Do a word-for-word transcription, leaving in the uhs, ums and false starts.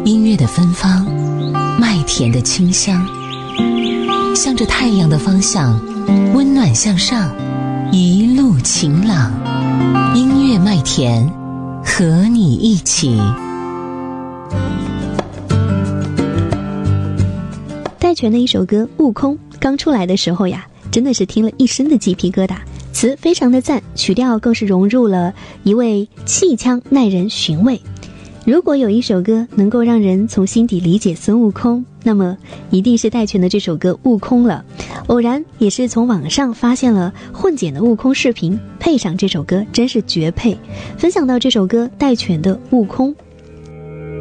音乐的芬芳，麦田的清香，向着太阳的方向，温暖向上，一路晴朗。音乐麦田，和你一起。 戴荃的一首歌《悟空》刚出来的时候呀，真的是听了一身的鸡皮疙瘩，词非常的赞，曲调更是融入了一位气腔耐人寻味。如果有一首歌能够让人从心底理解孙悟空，那么一定是戴荃的这首歌《悟空》了。偶然也是从网上发现了混剪的悟空视频，配上这首歌真是绝配。分享到这首歌戴荃的《悟空》，